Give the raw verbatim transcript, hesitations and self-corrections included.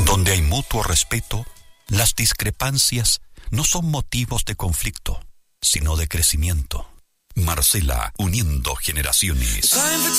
Donde hay mutuo respeto, las discrepancias no son motivos de conflicto, sino de crecimiento. Marcela, uniendo generaciones.